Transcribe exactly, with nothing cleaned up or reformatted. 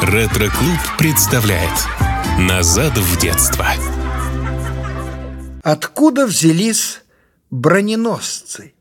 Ретро-клуб представляет «Назад в детство». Откуда взялись броненосцы?